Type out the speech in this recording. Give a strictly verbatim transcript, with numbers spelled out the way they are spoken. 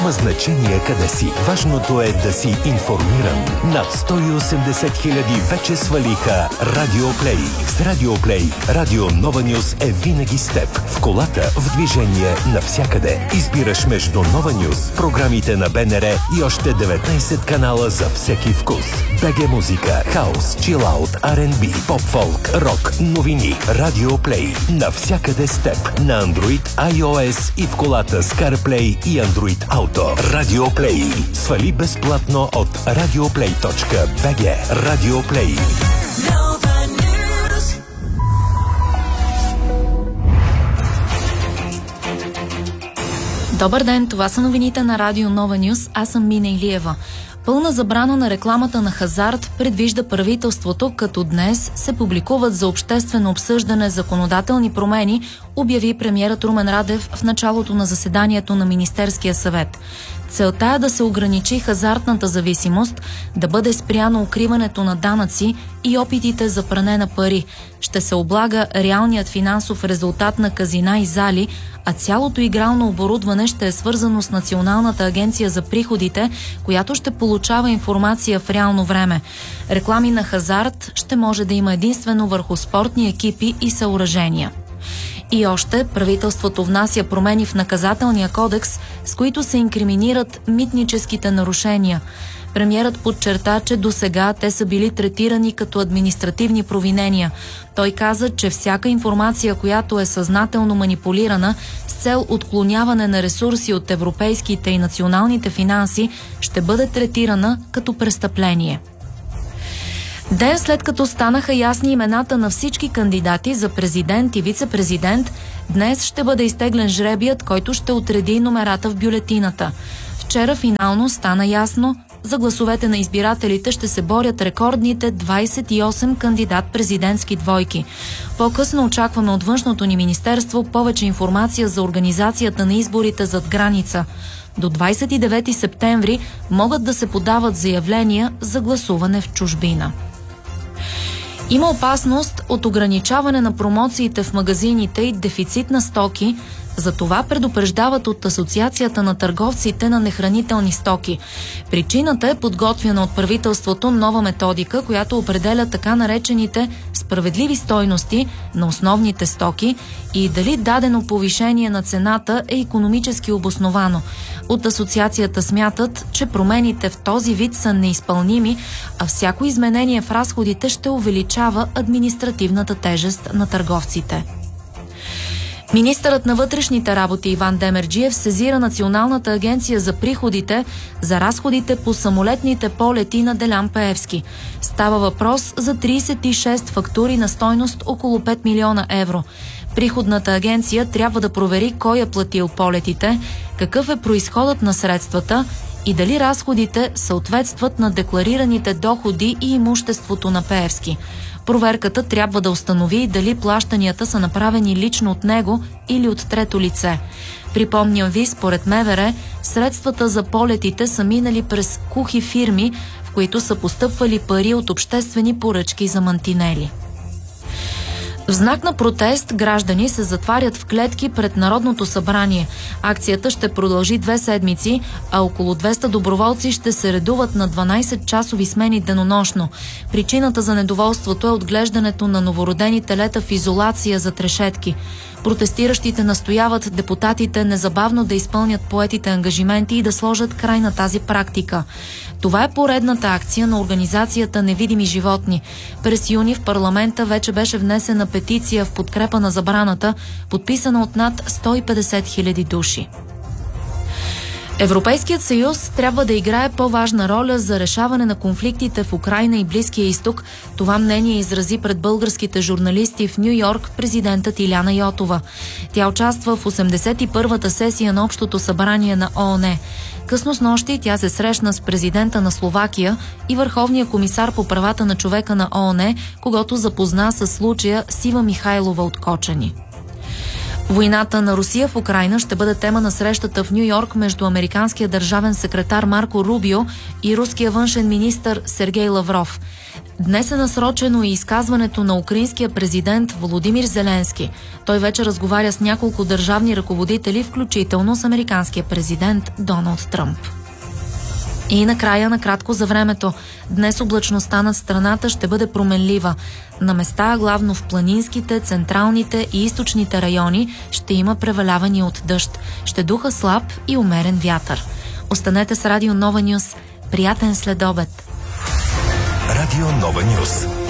Няма значение къде си. Важното е да си информиран. Над сто и осемдесет хиляди вече свалиха Радио Плей. С Радио Плей, Радио Нова Нюз е винаги с теб. В колата, в движение, навсякъде. Избираш между Нова Нюз, програмите на БНР и още деветнайсет канала за всеки вкус. БГ музика, хаус, чилаут, Ар енд Би, поп-фолк, рок, новини. Радио Плей. Навсякъде с теб. На Android, iOS и в колата с CarPlay и Android Auto. Радио Плей. Свали безплатно от радиоплей точка би джи. Радио Плей. Добър ден, това са новините на Радио Нова Нюз. Аз съм Мина Илиева. Пълна забрана на рекламата на хазарт предвижда правителството, като днес се публикуват за обществено обсъждане законодателни промени, обяви премиерът Румен Радев в началото на заседанието на Министерския съвет. Целта е да се ограничи хазартната зависимост, да бъде спряно укриването на данъци и опитите за пране на пари. Ще се облага реалният финансов резултат на казина и зали, а цялото игрално оборудване ще е свързано с Националната агенция за приходите, която ще получава информация в реално време. Реклами на хазарт ще може да има единствено върху спортни екипи и съоръжения. И още, правителството внася промени в наказателния кодекс, с които се инкриминират митническите нарушения. Премиерът подчерта, че досега те са били третирани като административни провинения. Той каза, че всяка информация, която е съзнателно манипулирана с цел отклоняване на ресурси от европейските и националните финанси, ще бъде третирана като престъпление. Ден след като станаха ясни имената на всички кандидати за президент и вице-президент, днес ще бъде изтеглен жребият, който ще отреди номерата в бюлетината. Вчера финално стана ясно, за гласовете на избирателите ще се борят рекордните двайсет и осем кандидат-президентски двойки. По-късно очакваме от външното ни министерство повече информация за организацията на изборите зад граница. До двайсет и девети септември могат да се подават заявления за гласуване в чужбина. Има опасност от ограничаване на промоциите в магазините и дефицит на стоки. За това предупреждават от Асоциацията на търговците на нехранителни стоки. Причината е подготвена от правителството нова методика, която определя така наречените справедливи стойности на основните стоки и дали дадено повишение на цената е икономически обосновано. От асоциацията смятат, че промените в този вид са неизпълними, а всяко изменение в разходите ще увеличава административната тежест на търговците. Министърът на вътрешните работи Иван Демерджиев сезира Националната агенция за приходите за разходите по самолетните полети на Делян Пеевски. Става въпрос за трийсет и шест фактури на стойност около пет милиона евро. Приходната агенция трябва да провери кой е платил полетите, какъв е произходът на средствата и дали разходите съответстват на декларираните доходи и имуществото на Пеевски. Проверката трябва да установи дали плащанията са направени лично от него или от трето лице. Припомням ви, според МВР, средствата за полетите са минали през кухи фирми, в които са постъпвали пари от обществени поръчки за мантинели. В знак на протест граждани се затварят в клетки пред Народното събрание. Акцията ще продължи две седмици, а около двеста доброволци ще се редуват на дванайсетчасови смени денонощно. Причината за недоволството е отглеждането на новородени телета в изолация зад решетки. Протестиращите настояват депутатите незабавно да изпълнят поетите ангажименти и да сложат край на тази практика. Това е поредната акция на организацията Невидими животни. През юни в парламента вече беше внесена петиция в подкрепа на забраната, подписана от над сто и петдесет хиляди души. Европейският съюз трябва да играе по-важна роля за решаване на конфликтите в Украйна и Близкия изток. Това мнение изрази пред българските журналисти в Ню Йорк президентът Иляна Йотова. Тя участва в осемдесет и първата сесия на Общото събрание на ООН. Късно снощи тя се срещна с президента на Словакия и върховния комисар по правата на човека на ООН, когато запозна с случая Сива Михайлова от Кочани. Войната на Русия в Украйна ще бъде тема на срещата в Ню Йорк между американския държавен секретар Марко Рубио и руския външен министър Сергей Лавров. Днес е насрочено и изказването на украинския президент Володимир Зеленски. Той вече разговаря с няколко държавни ръководители, включително с американския президент Доналд Тръмп. И накрая, накратко за времето. Днес облачността над страната ще бъде променлива. На места, главно в планинските, централните и източните райони, ще има превалявания от дъжд. Ще духа слаб и умерен вятър. Останете с Радио Нова Нюс. Приятен следобед! Радио Нова Нюс.